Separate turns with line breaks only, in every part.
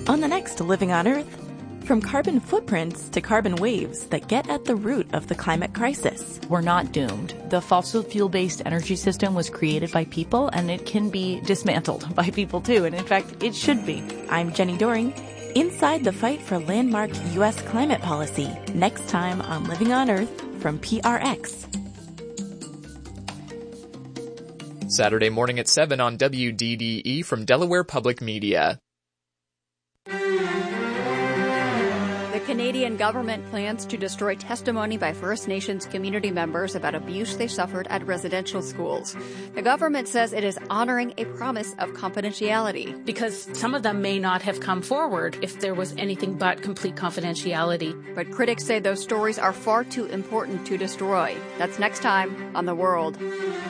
On the next Living on Earth, from carbon footprints to carbon waves that get at the root of the climate crisis.
We're not doomed. The fossil fuel-based energy system was created by people, and it can be dismantled by people too. And in fact, it should be.
I'm Jenny Doring, inside the fight for landmark U.S. climate policy, next time on Living on Earth from PRX.
Saturday morning at 7 on WDDE from Delaware Public Media.
The Canadian government plans to destroy testimony by First Nations community members about abuse they suffered at residential schools. The government says it is honoring a promise of confidentiality.
Because some of them may not have come forward if there was anything but complete confidentiality.
But critics say those stories are far too important to destroy. That's next time on The World.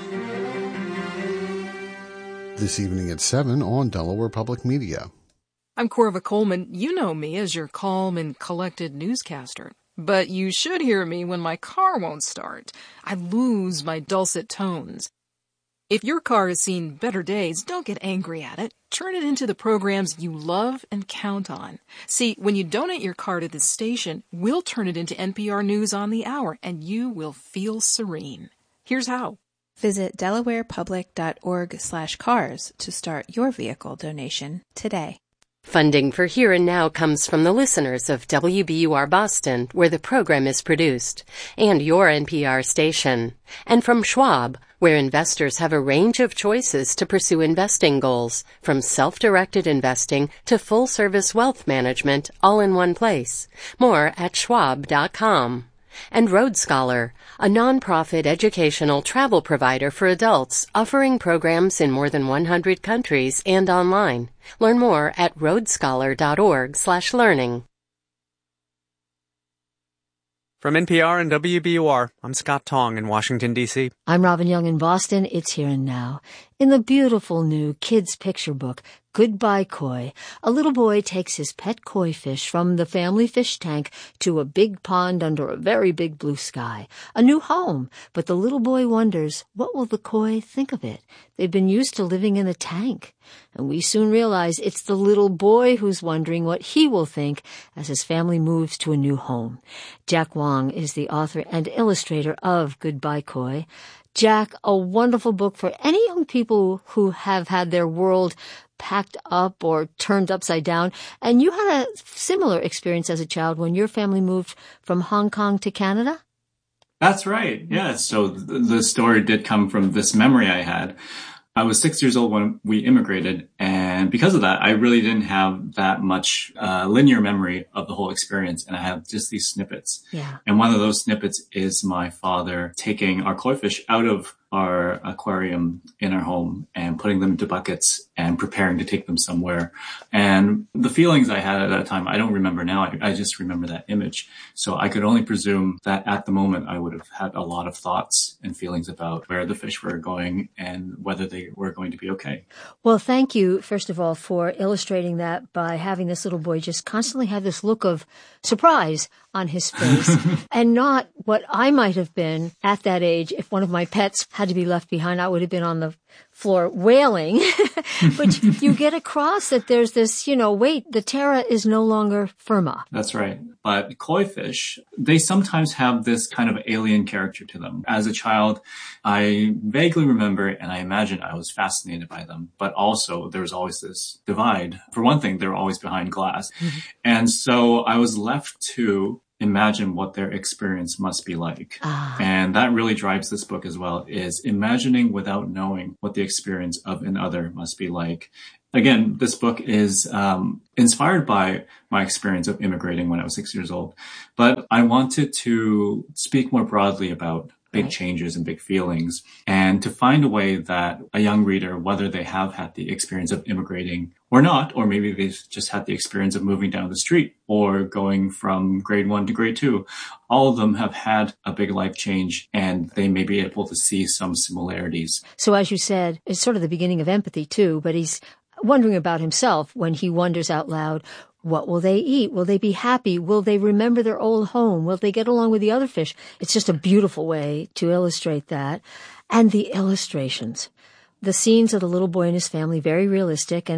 This evening at 7 on Delaware Public Media.
I'm Corva Coleman. You know me as your calm and collected newscaster. But you should hear me when my car won't start. I lose my dulcet tones. If your car has seen better days, don't get angry at it. Turn it into the programs you love and count on. See, when you donate your car to this station, we'll turn it into NPR News on the Hour, and you will feel serene. Here's how.
Visit delawarepublic.org/cars to start your vehicle donation today.
Funding for Here and Now comes from the listeners of WBUR Boston, where the program is produced, and your NPR station, and from Schwab, where investors have a range of choices to pursue investing goals, from self-directed investing to full-service wealth management, all in one place. More at schwab.com. And Road Scholar, a nonprofit educational travel provider for adults offering programs in more than 100 countries and online. Learn more at roadscholar.org/learning.
From NPR and WBUR, I'm Scott Tong in Washington, D.C.
I'm Robin Young in Boston. It's Here and Now. In the beautiful new kids' picture book, Goodbye Koi, a little boy takes his pet koi fish from the family fish tank to a big pond under a very big blue sky. A new home, but the little boy wonders, what will the koi think of it? They've been used to living in a tank. And we soon realize it's the little boy who's wondering what he will think as his family moves to a new home. Jack Wong is the author and illustrator of Goodbye Koi. Jack, a wonderful book for any young people who have had their world packed up or turned upside down. And you had a similar experience as a child when your family moved from Hong Kong to Canada?
That's right. Yeah. So the story did come from this memory I had. I was 6 years old when we immigrated, and because of that, I really didn't have that much linear memory of the whole experience, and I have just these snippets.
Yeah.
And one of those snippets is my father taking our koi fish out of our aquarium in our home and putting them into buckets and preparing to take them somewhere. And the feelings I had at that time, I don't remember now. I just remember that image. So I could only presume that at the moment I would have had a lot of thoughts and feelings about where the fish were going and whether they were going to be okay.
Well, thank you, first of all, for illustrating that by having this little boy just constantly have this look of surprise on his face and not what I might have been at that age if one of my pets had to be left behind. I would have been on the floor wailing. But you get across that there's this, wait, the terra is no longer firma.
That's right. But koi fish, they sometimes have this kind of alien character to them. As a child, I vaguely remember, and I imagine I was fascinated by them, but also there was always this divide. For one thing, they were always behind glass. Mm-hmm. And so I was left to imagine what their experience must be like. And that really drives this book as well, is imagining without knowing what the experience of another must be like. Again, this book is inspired by my experience of immigrating when I was 6 years old. But I wanted to speak more broadly about big changes and big feelings, and to find a way that a young reader, whether they have had the experience of immigrating or not, or maybe they've just had the experience of moving down the street or going from grade 1 to grade 2, all of them have had a big life change, and they may be able to see some similarities.
So as you said, it's sort of the beginning of empathy too, but he's wondering about himself when he wonders out loud, what will they eat? Will they be happy? Will they remember their old home? Will they get along with the other fish? It's just a beautiful way to illustrate that. And the illustrations. The scenes of the little boy and his family, very realistic. And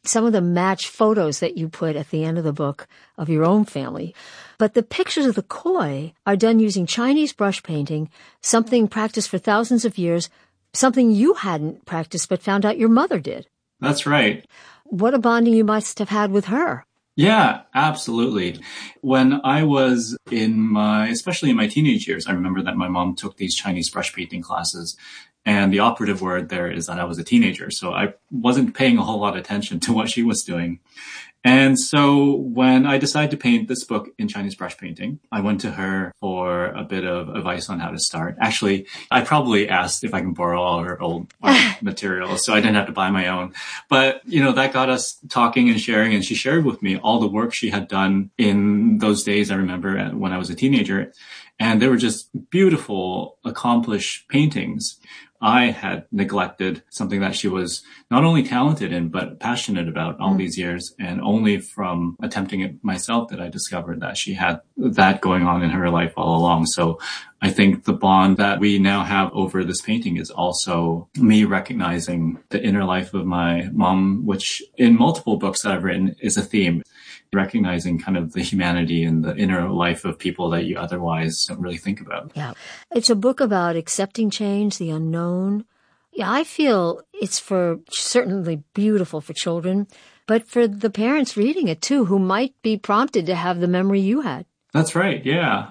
some of the match photos that you put at the end of the book of your own family. But the pictures of the koi are done using Chinese brush painting, something practiced for thousands of years, something you hadn't practiced but found out your mother did.
That's right.
What a bonding you must have had with her.
Yeah, absolutely. When I was especially in my teenage years, I remember that my mom took these Chinese brush painting classes. And the operative word there is that I was a teenager. So I wasn't paying a whole lot of attention to what she was doing. And so when I decided to paint this book in Chinese brush painting, I went to her for a bit of advice on how to start. Actually, I probably asked if I can borrow all her old art materials so I didn't have to buy my own. But, that got us talking and sharing. And she shared with me all the work she had done in those days. I remember when I was a teenager. And they were just beautiful, accomplished paintings. I had neglected something that she was not only talented in, but passionate about all these years. And only from attempting it myself did I discover that she had that going on in her life all along. So I think the bond that we now have over this painting is also me recognizing the inner life of my mom, which in multiple books that I've written is a theme. Recognizing kind of the humanity and the inner life of people that you otherwise don't really think about.
Yeah. It's a book about accepting change, the unknown. Yeah, I feel it's certainly beautiful for children, but for the parents reading it too, who might be prompted to have the memory you had.
That's right. Yeah.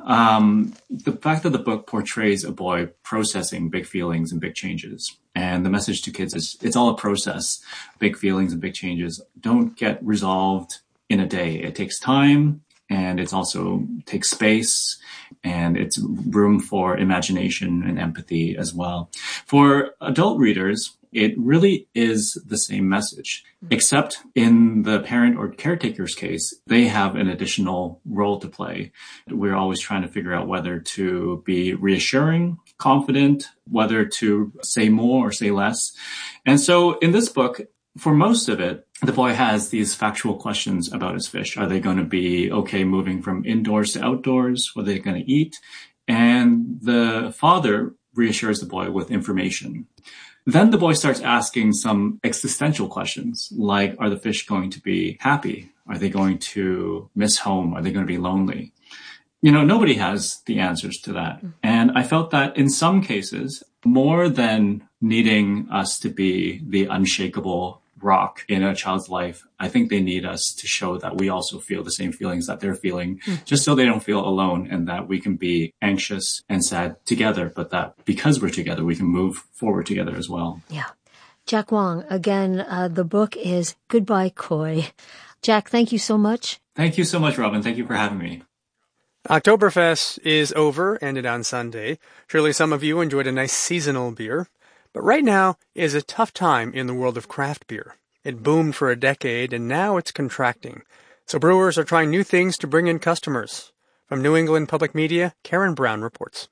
The fact that the book portrays a boy processing big feelings and big changes. And the message to kids is it's all a process. Big feelings and big changes don't get resolved in a day. It takes time, and it's also takes space, and it's room for imagination and empathy as well. For adult readers, it really is the same message, except in the parent or caretaker's case, they have an additional role to play. We're always trying to figure out whether to be reassuring, confident, whether to say more or say less. And so in this book, for most of it, the boy has these factual questions about his fish. Are they going to be okay moving from indoors to outdoors? What are they going to eat? And the father reassures the boy with information. Then the boy starts asking some existential questions, like, are the fish going to be happy? Are they going to miss home? Are they going to be lonely? Nobody has the answers to that. And I felt that in some cases, more than needing us to be the unshakable rock in a child's life, I think they need us to show that we also feel the same feelings that they're feeling, just so they don't feel alone, and that we can be anxious and sad together, but that because we're together, we can move forward together as well.
Yeah. Jack Wong, again, the book is Goodbye Koi. Jack, thank you so much.
Thank you so much, Robin. Thank you for having me.
Oktoberfest is over, ended on Sunday. Surely some of you enjoyed a nice seasonal beer. But right now is a tough time in the world of craft beer. It boomed for a decade, and now it's contracting. So brewers are trying new things to bring in customers. From New England Public Media, Karen Brown reports.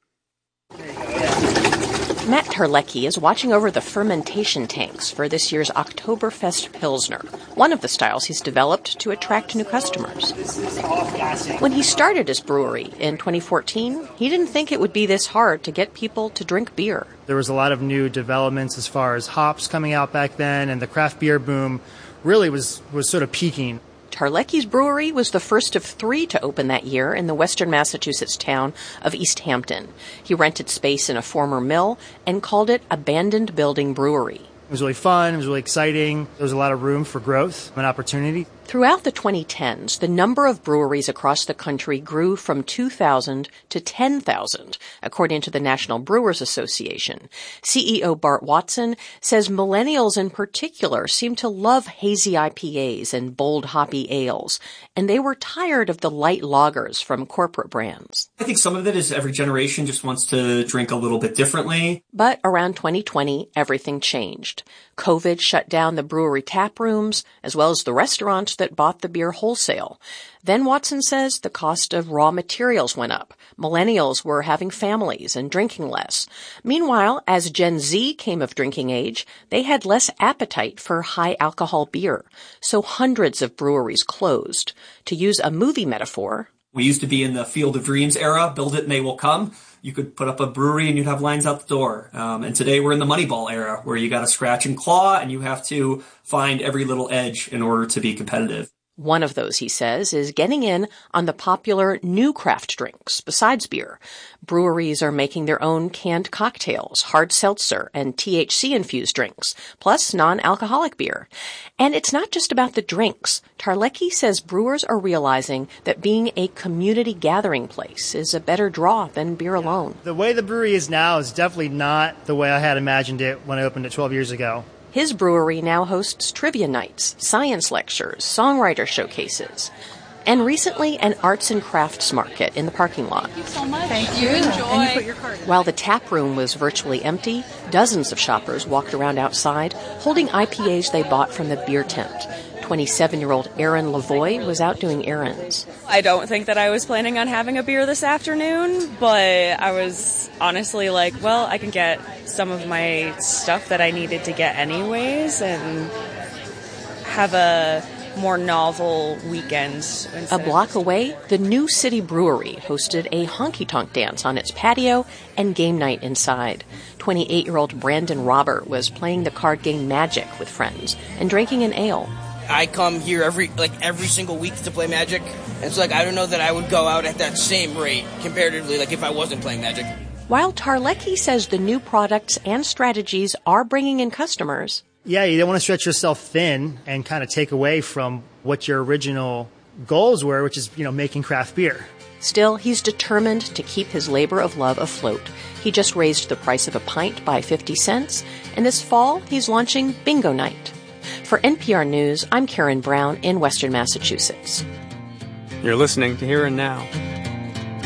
Matt Tarlecki is watching over the fermentation tanks for this year's Oktoberfest Pilsner, one of the styles he's developed to attract new customers. When he started his brewery in 2014, he didn't think it would be this hard to get people to drink beer.
There was a lot of new developments as far as hops coming out back then, and the craft beer boom really was sort of peaking.
Tarlecki's brewery was the first of 3 to open that year in the western Massachusetts town of East Hampton. He rented space in a former mill and called it Abandoned Building Brewery.
It was really fun. It was really exciting. There was a lot of room for growth and opportunity.
Throughout the 2010s, the number of breweries across the country grew from 2,000 to 10,000, according to the National Brewers Association. CEO Bart Watson says millennials in particular seem to love hazy IPAs and bold hoppy ales, and they were tired of the light lagers from corporate brands.
I think some of it is every generation just wants to drink a little bit differently.
But around 2020, everything changed. COVID shut down the brewery tap rooms, as well as the restaurants that bought the beer wholesale. Then Watson says the cost of raw materials went up. Millennials were having families and drinking less. Meanwhile, as Gen Z came of drinking age, they had less appetite for high alcohol beer. So hundreds of breweries closed. To use a movie metaphor,
We used to be in the Field of Dreams era, build it and they will come. You could put up a brewery and you'd have lines out the door. And today we're in the Moneyball era where you got to scratch and claw and you have to find every little edge in order to be competitive.
One of those, he says, is getting in on the popular new craft drinks besides beer. Breweries are making their own canned cocktails, hard seltzer, and THC-infused drinks, plus non-alcoholic beer. And it's not just about the drinks. Tarlecki says brewers are realizing that being a community gathering place is a better draw than beer alone.
The way the brewery is now is definitely not the way I had imagined it when I opened it 12 years ago.
His brewery now hosts trivia nights, science lectures, songwriter showcases, and recently an arts and crafts market in the parking lot.
Thank you so much. Thank you. Enjoy.
And you put your card in. While the tap room was virtually empty, dozens of shoppers walked around outside holding IPAs they bought from the beer tent. 27-year-old Erin Lavoie was out doing errands.
I don't think that I was planning on having a beer this afternoon, but I was honestly like, well, I can get some of my stuff that I needed to get anyways and have a more novel weekend.
A block away, the New City Brewery hosted a honky-tonk dance on its patio and game night inside. 28-year-old Brandon Robert was playing the card game Magic with friends and drinking an ale.
I come here every single week to play Magic, and so I don't know that I would go out at that same rate comparatively if I wasn't playing Magic.
While Tarlecki says the new products and strategies are bringing in customers.
Yeah, you don't want to stretch yourself thin and kind of take away from what your original goals were, which is, making craft beer.
Still, he's determined to keep his labor of love afloat. He just raised the price of a pint by 50 cents, and this fall he's launching Bingo Night. For NPR News, I'm Karen Brown in Western Massachusetts.
You're listening to Here and Now.